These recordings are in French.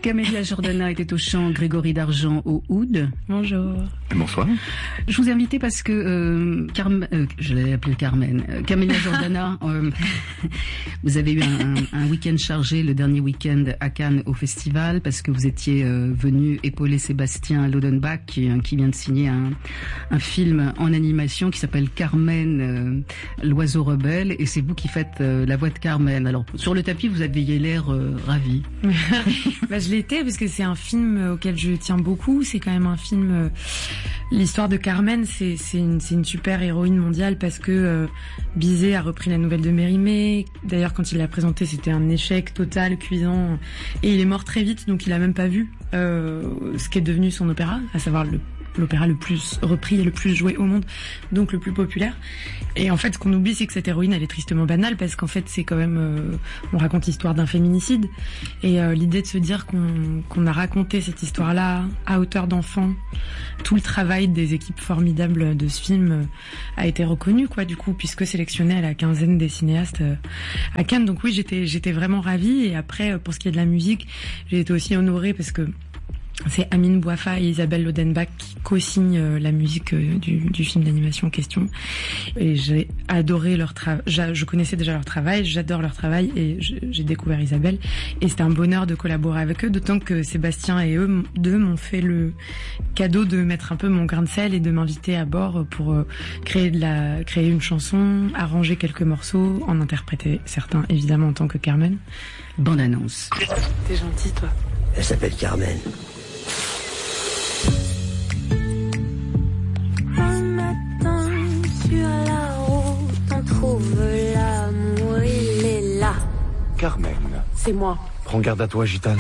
Camélia Jordana était au chant, Grégory Dargent au oud. Bonjour. Bonsoir. Je vous ai invité parce que je l'ai appelé Carmen. Camélia Jordana, vous avez eu un week-end chargé, le dernier week-end à Cannes au festival, parce que vous étiez venu épauler Sébastien Lodenbach qui vient de signer un film en animation qui s'appelle Carmen, l'oiseau rebelle, et c'est vous qui faites la voix de Carmen. Alors sur le tapis, vous aviez l'air ravi. Je l'étais parce que c'est un film auquel je tiens beaucoup. C'est quand même un film. L'histoire de Carmen, c'est une super héroïne mondiale parce que Bizet a repris la nouvelle de Mérimée. D'ailleurs, quand il l'a présentée, c'était un échec total, cuisant, et il est mort très vite, donc il a même pas vu ce qu'est devenu son opéra, à savoir l'opéra le plus repris et le plus joué au monde, donc le plus populaire. Et en fait, ce qu'on oublie, c'est que cette héroïne, elle est tristement banale, parce qu'en fait, c'est quand même... on raconte l'histoire d'un féminicide, et l'idée de se dire qu'on a raconté cette histoire-là à hauteur d'enfant, tout le travail des équipes formidables de ce film a été reconnu, quoi, du coup, puisque sélectionné à la quinzaine des cinéastes à Cannes. Donc oui, j'étais vraiment ravie. Et après, pour ce qui est de la musique, j'ai été aussi honorée parce que c'est Amine Bouafa et Isabelle Lodenbach qui co-signent la musique du film d'animation en question. Et j'ai adoré leur travail. Je connaissais déjà leur travail, j'adore leur travail, et j'ai découvert Isabelle. Et c'était un bonheur de collaborer avec eux, d'autant que Sébastien et eux deux m'ont fait le cadeau de mettre un peu mon grain de sel et de m'inviter à bord pour créer une chanson, arranger quelques morceaux, en interpréter certains, évidemment, en tant que Carmen. Bande annonce. T'es gentil, toi. Elle s'appelle Carmen. L'amour, il est là. Carmen. C'est moi. Prends garde à toi, gitane.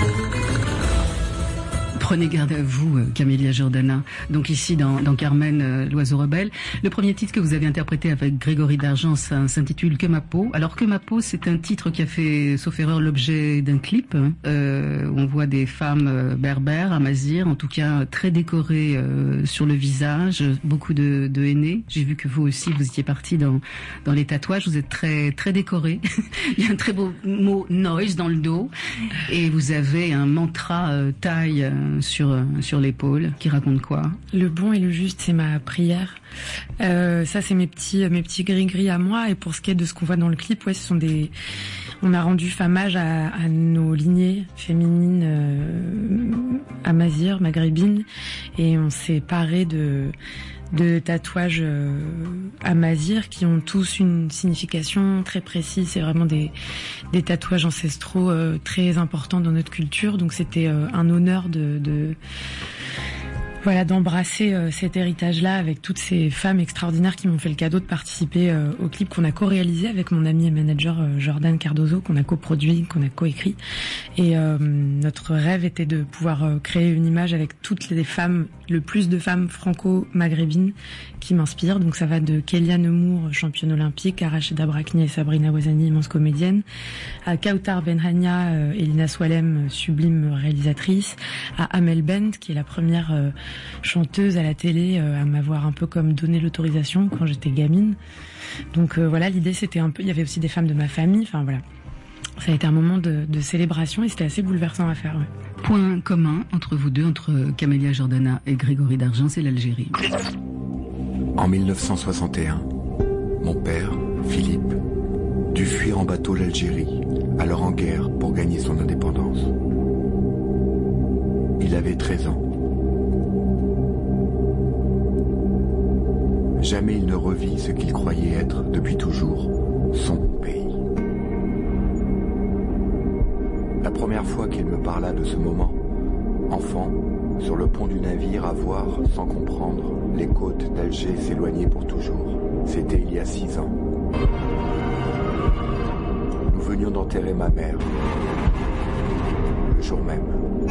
Prenez garde à vous, Camélia Jordana. Donc ici, dans Carmen, l'oiseau rebelle. Le premier titre que vous avez interprété avec Grégory Dargent s'intitule Que ma peau. Alors Que ma peau, c'est un titre qui a fait, sauf erreur, l'objet d'un clip. On voit des femmes berbères, amazighes, en tout cas très décorées sur le visage, beaucoup de henné. J'ai vu que vous aussi, vous étiez parti dans les tatouages. Vous êtes très très décorés. Il y a un très beau mot noise dans le dos, et vous avez un mantra taille sur l'épaule qui raconte quoi? Le bon et le juste, c'est ma prière. Ça, c'est mes petits gris-gris à moi. Et pour ce qui est de ce qu'on voit dans le clip, ouais, on a rendu hommage à nos lignées féminines amazighes, maghrébines, et on s'est paré de tatouages amazighes qui ont tous une signification très précise. C'est vraiment des tatouages ancestraux très importants dans notre culture. Donc c'était un honneur d'embrasser cet héritage-là avec toutes ces femmes extraordinaires qui m'ont fait le cadeau de participer au clip qu'on a co-réalisé avec mon ami et manager Jordan Cardozo, qu'on a coproduit, qu'on a coécrit. Et notre rêve était de pouvoir créer une image avec toutes les femmes, le plus de femmes franco-maghrébines qui m'inspirent. Donc ça va de Kélia Nemour, championne olympique, à Rachida Brakni et Sabrina Ouazani, immense comédienne, à Kautar Benhania, Elina Swalem, sublime réalisatrice, à Amel Bent, qui est la première chanteuse à la télé à m'avoir un peu comme donné l'autorisation quand j'étais gamine. Donc l'idée c'était un peu, il y avait aussi des femmes de ma famille, enfin voilà. Ça a été un moment de célébration et c'était assez bouleversant à faire. Ouais. Point commun entre vous deux, entre Camélia Jordana et Grégory Dargent, c'est l'Algérie. En 1961, mon père, Philippe, dut fuir en bateau l'Algérie, alors en guerre pour gagner son indépendance. Il avait 13 ans. Jamais il ne revit ce qu'il croyait être, depuis toujours, son pays. La première fois qu'il me parla de ce moment, enfant, sur le pont du navire à voir, sans comprendre, les côtes d'Alger s'éloigner pour toujours. C'était il y a 6 ans. Nous venions d'enterrer ma mère, le jour même.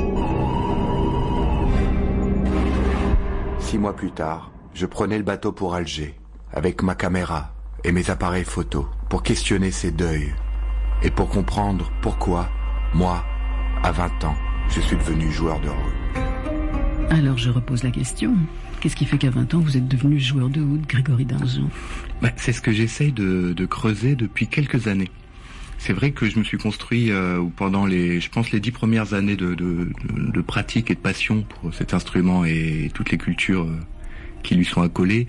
6 mois plus tard, je prenais le bateau pour Alger, avec ma caméra et mes appareils photo, pour questionner ces deuils, et pour comprendre pourquoi, moi, à 20 ans, je suis devenu joueur de oud. Alors je repose la question. Qu'est-ce qui fait qu'à 20 ans, vous êtes devenu joueur de oud, Grégory Dargent? C'est ce que j'essaye de creuser depuis quelques années. C'est vrai que je me suis construit pendant les 10 premières années de pratique et de passion pour cet instrument et toutes les cultures qui lui sont accolées.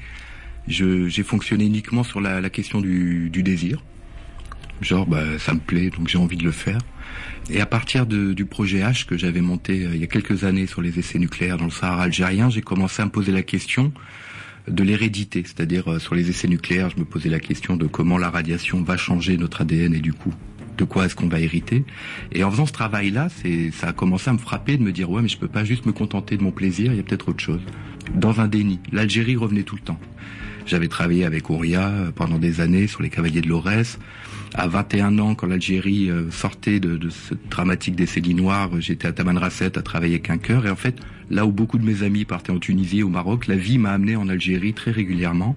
J'ai fonctionné uniquement sur la question du désir. Genre, ça me plaît, donc j'ai envie de le faire. Et à partir du projet H que j'avais monté il y a quelques années sur les essais nucléaires dans le Sahara algérien, j'ai commencé à me poser la question de l'hérédité. C'est-à-dire, sur les essais nucléaires, je me posais la question de comment la radiation va changer notre ADN et du coup, de quoi est-ce qu'on va hériter. Et en faisant ce travail-là, ça a commencé à me frapper, de me dire, ouais, mais je peux pas juste me contenter de mon plaisir, il y a peut-être autre chose. Dans un déni. L'Algérie revenait tout le temps. J'avais travaillé avec Ouria pendant des années sur les cavaliers de l'Aurès. À 21 ans, quand l'Algérie sortait de ce dramatique décennie noire, j'étais à Tamanrasset à travailler avec un chœur. Et en fait, là où beaucoup de mes amis partaient en Tunisie et au Maroc, la vie m'a amené en Algérie très régulièrement.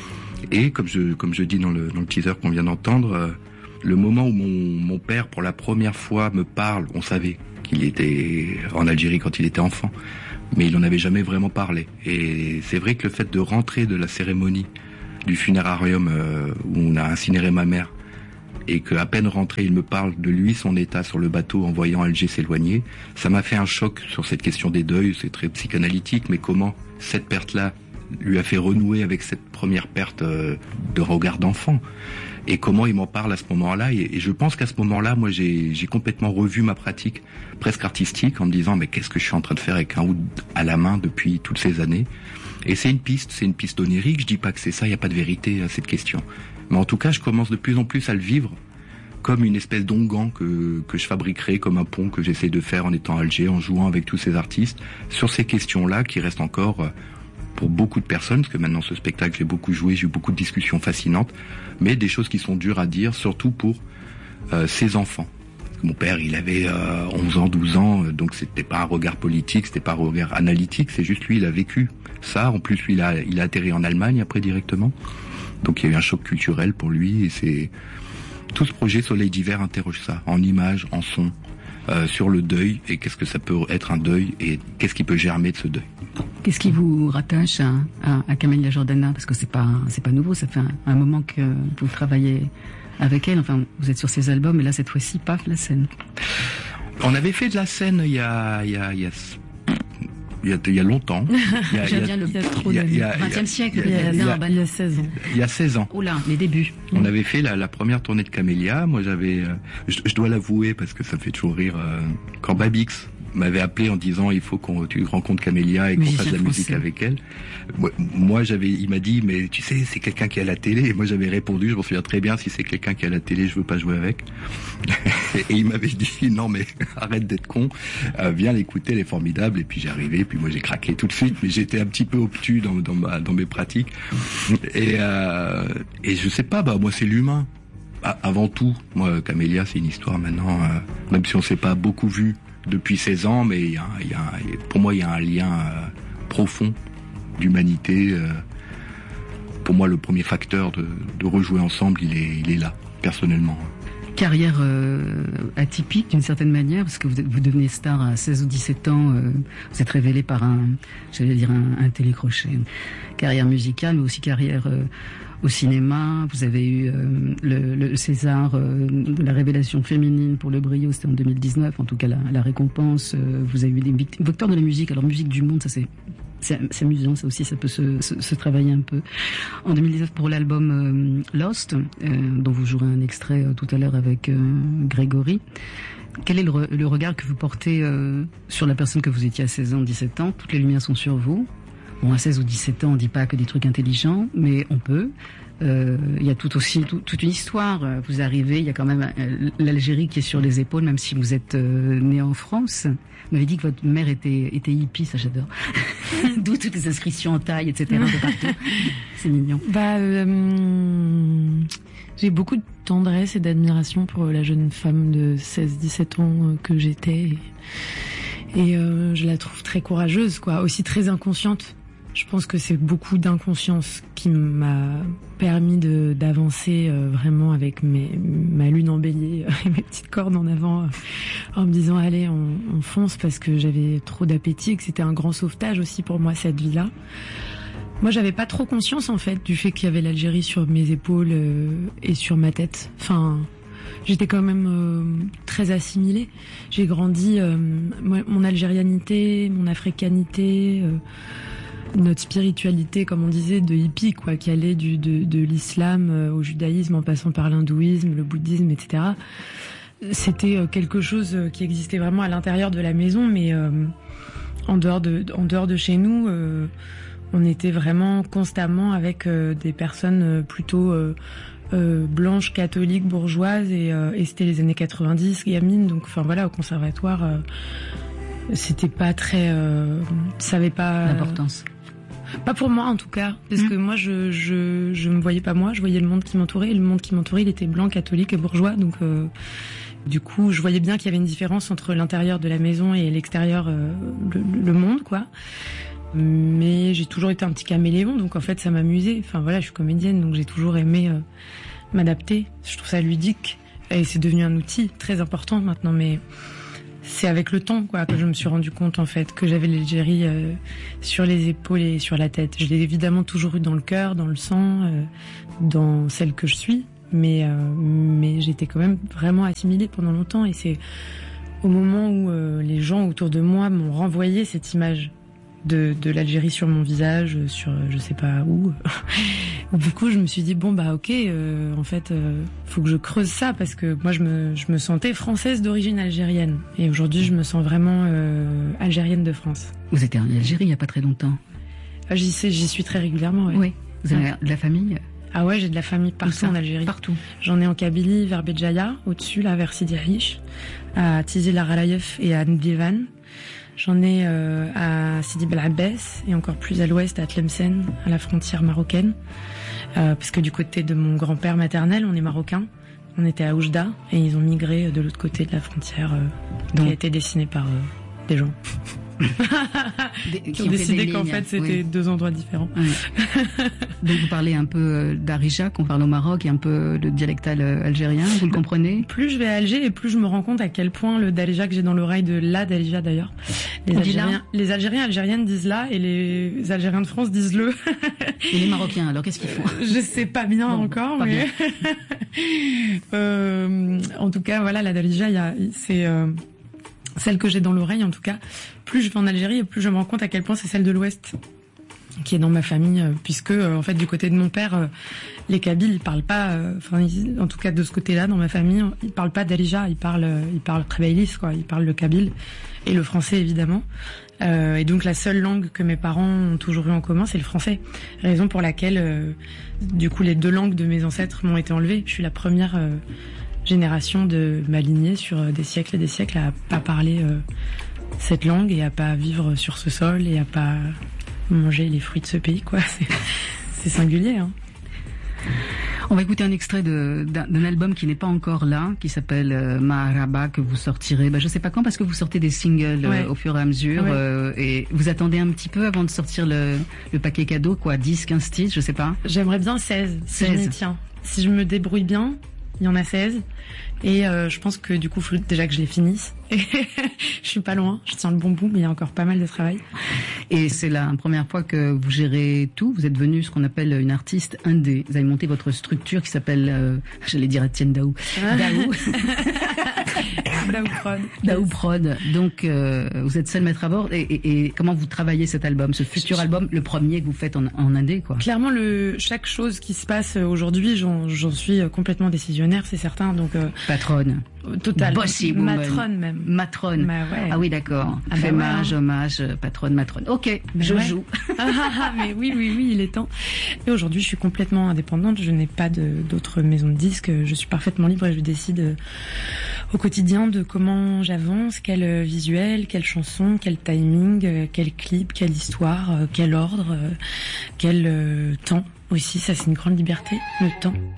Et comme je dis dans le teaser qu'on vient d'entendre, le moment où mon père, pour la première fois, me parle, on savait qu'il était en Algérie quand il était enfant, mais il n'en avait jamais vraiment parlé. Et c'est vrai que le fait de rentrer de la cérémonie du funérarium où on a incinéré ma mère, et qu'à peine rentré, il me parle de lui, son état sur le bateau en voyant Alger s'éloigner, ça m'a fait un choc sur cette question des deuils. C'est très psychanalytique, mais comment cette perte-là lui a fait renouer avec cette première perte de regard d'enfant, et comment il m'en parle à ce moment-là. Et je pense qu'à ce moment-là, moi, j'ai complètement revu ma pratique presque artistique en me disant, mais qu'est-ce que je suis en train de faire avec un oud à la main depuis toutes ces années. Et c'est une piste onirique. Je dis pas que c'est ça, il n'y a pas de vérité à cette question. Mais en tout cas, je commence de plus en plus à le vivre comme une espèce d'onguent que je fabriquerai, comme un pont que j'essaie de faire en étant à Alger, en jouant avec tous ces artistes, sur ces questions-là qui restent encore, pour beaucoup de personnes, parce que maintenant ce spectacle, j'ai beaucoup joué, j'ai eu beaucoup de discussions fascinantes, mais des choses qui sont dures à dire, surtout pour ses enfants. Mon père, il avait 11 ans, 12 ans, donc c'était pas un regard politique, c'était pas un regard analytique, c'est juste lui, il a vécu ça. En plus, lui, il a atterri en Allemagne après directement. Donc il y a eu un choc culturel pour lui, et c'est tout ce projet Soleil d'hiver interroge ça, en images, en son, sur le deuil, et qu'est-ce que ça peut être un deuil, et qu'est-ce qui peut germer de ce deuil. Qu'est-ce qui vous rattache à Camélia Jordana? Parce que c'est pas nouveau, ça fait un moment que vous travaillez avec elle, enfin vous êtes sur ses albums, et là cette fois-ci, paf, la scène. On avait fait de la scène il y a longtemps. Il y a 20e siècle, il y a 16 ans. Il y a 16 ans. Oh là, les débuts. On avait fait la première tournée de Camélia. Moi, je dois l'avouer parce que ça fait toujours rire, quand Babix m'avait appelé en disant il faut que tu rencontres Camélia et qu'on fasse de la musique avec elle. Moi, il m'a dit, mais tu sais, c'est quelqu'un qui est à la télé. Et moi, j'avais répondu, je m'en souviens très bien, si c'est quelqu'un qui est à la télé, je veux pas jouer avec. Et il m'avait dit, non, mais arrête d'être con, viens l'écouter, elle est formidable. Et puis j'ai arrivé, puis moi j'ai craqué tout de suite, mais j'étais un petit peu obtus dans mes pratiques. Et je sais pas, moi c'est l'humain. Avant tout, moi, Camélia, c'est une histoire maintenant, même si on s'est pas beaucoup vu depuis 16 ans, mais pour moi, il y a un lien profond d'humanité. Pour moi, le premier facteur de rejouer ensemble, il est là, personnellement. Carrière atypique d'une certaine manière, parce que vous devenez star à 16 ou 17 ans, vous êtes révélé par un télécrochet. Carrière musicale, mais aussi carrière au cinéma. Vous avez eu le César de la révélation féminine pour Le Brio, c'était en 2019, en tout cas la récompense. Vous avez eu des victoires de la musique. Alors musique du monde, ça c'est amusant, ça aussi, ça peut se travailler un peu. En 2019, pour l'album Lost, dont vous jouerez un extrait tout à l'heure avec Grégory, quel est le regard que vous portez sur la personne que vous étiez à 16 ans, 17 ans? Toutes les lumières sont sur vous. Bon, à 16 ou 17 ans, on dit pas que des trucs intelligents, mais on peut. Il y a toute une histoire. Vous arrivez, il y a quand même l'Algérie qui est sur les épaules, même si vous êtes né en France. Vous m'avez dit que votre mère était hippie, ça j'adore. D'où toutes les inscriptions en taille, etc. de partout. C'est mignon. J'ai beaucoup de tendresse et d'admiration pour la jeune femme de 16-17 ans que j'étais. Et je la trouve très courageuse, quoi. Aussi très inconsciente. Je pense que c'est beaucoup d'inconscience qui m'a permis d'avancer vraiment avec ma lune en bélier et mes petites cordes en avant, en me disant allez, on fonce, parce que j'avais trop d'appétit et que c'était un grand sauvetage aussi pour moi, cette vie-là. Moi, j'avais pas trop conscience en fait du fait qu'il y avait l'Algérie sur mes épaules et sur ma tête. Enfin, j'étais quand même très assimilée. J'ai grandi, mon algérianité, mon africanité, notre spiritualité, comme on disait, de hippie, quoi, qui allait de l'islam au judaïsme en passant par l'hindouisme, le bouddhisme, etc. C'était quelque chose qui existait vraiment à l'intérieur de la maison, mais en dehors de chez nous, on était vraiment constamment avec des personnes plutôt blanches, catholiques, bourgeoises, et c'était les années 90, gamine, donc enfin voilà, au conservatoire, c'était pas très, ça avait pas d'importance. Pas pour moi en tout cas, parce que moi je me voyais pas moi, je voyais le monde qui m'entourait, et le monde qui m'entourait il était blanc, catholique et bourgeois, donc du coup je voyais bien qu'il y avait une différence entre l'intérieur de la maison et l'extérieur, le monde quoi. Mais j'ai toujours été un petit caméléon, donc en fait ça m'amusait, enfin voilà, je suis comédienne, donc j'ai toujours aimé m'adapter, je trouve ça ludique, et c'est devenu un outil très important maintenant, mais c'est avec le temps quoi que je me suis rendu compte en fait que j'avais l'Algérie sur les épaules et sur la tête. Je l'ai évidemment toujours eu dans le cœur, dans le sang, dans celle que je suis, mais j'étais quand même vraiment assimilée pendant longtemps, et c'est au moment où les gens autour de moi m'ont renvoyé cette image de l'Algérie sur mon visage, sur je sais pas où. Du coup, je me suis dit bon bah ok, en fait, faut que je creuse ça, parce que moi je me sentais française d'origine algérienne, et aujourd'hui je me sens vraiment algérienne de France. Vous étiez en Algérie il y a pas très longtemps. J'y suis très régulièrement. Ouais. Oui. Vous avez de la famille? Ah ouais, j'ai de la famille partout en Algérie. Partout. J'en ai en Kabylie, vers Béjaïa, au-dessus là, vers Sidi Aish, à Tizi Laralaïef et à Ndlivan. J'en ai à Sidi Bel Abbès, et encore plus à l'ouest, à Tlemcen, à la frontière marocaine. Parce que du côté de mon grand-père maternel, on est marocain. On était à Oujda, et ils ont migré de l'autre côté de la frontière, qui a été dessinée par des gens. Qui ont décidé qu'en fait c'était deux endroits différents. Donc vous parlez un peu d'Arija, qu'on parle au Maroc, et un peu le dialectal algérien, vous le comprenez? Plus je vais à Alger, et plus je me rends compte à quel point le Darija que j'ai dans l'oreille, de la Darija d'ailleurs, les Algériens algériennes disent là, et les Algériens de France disent le. Et les Marocains alors, qu'est-ce qu'ils font? Je sais pas bien encore, pas mais bien. En tout cas voilà, la Darija, c'est celle que j'ai dans l'oreille en tout cas. Plus je vais en Algérie, et plus je me rends compte à quel point c'est celle de l'Ouest qui est dans ma famille, puisque en fait du côté de mon père, les Kabyles ils parlent pas, en tout cas de ce côté-là dans ma famille, ils parlent pas Darija, ils parlent Khabailis quoi, ils parlent le kabyle et le français évidemment. Et donc la seule langue que mes parents ont toujours eu en commun, c'est le français. Raison pour laquelle du coup les deux langues de mes ancêtres m'ont été enlevées. Je suis la première génération de ma lignée sur des siècles et des siècles à pas parler cette langue, et à pas vivre sur ce sol, et à pas manger les fruits de ce pays quoi. C'est singulier hein. On va écouter un extrait d'un album qui n'est pas encore là, qui s'appelle Maharaba, que vous sortirez, je sais pas quand, parce que vous sortez des singles au fur et à mesure, et vous attendez un petit peu avant de sortir le paquet cadeau, quoi, 10, 15 titres, je sais pas. J'aimerais bien 16, si je m'y tiens. Si je me débrouille bien, il y en a 16. Et je pense que du coup, il faut déjà que je les finisse. Et je suis pas loin, je tiens le bon bout, mais il y a encore pas mal de travail. Et c'est la première fois que vous gérez tout. Vous êtes devenu ce qu'on appelle une artiste indé. Vous avez monté votre structure qui s'appelle, j'allais dire Etienne Daou. Daou Prod. Donc, vous êtes seul maître à bord. Et comment vous travaillez cet album, ce futur album, le premier que vous faites en indé, quoi? Clairement, chaque chose qui se passe aujourd'hui, j'en suis complètement décisionnaire, c'est certain. Donc, patronne. Total. Bossy woman. Matrone même. Matrone. Ouais. Ah oui, d'accord. Hommage, patronne, matrone. Ok, je joue. Mais oui, il est temps. Et aujourd'hui, je suis complètement indépendante. Je n'ai pas d'autres maisons de disques. Je suis parfaitement libre, et je décide au quotidien de comment j'avance, quel visuel, quelle chanson, quel timing, quel clip, quelle histoire, quel ordre, quel temps. Aussi, ça c'est une grande liberté, le temps.